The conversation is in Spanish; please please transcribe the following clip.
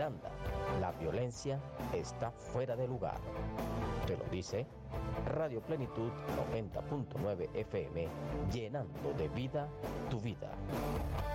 propaganda. La violencia está fuera de lugar. Te lo dice Radio Plenitud 90.9 FM, llenando de vida tu vida.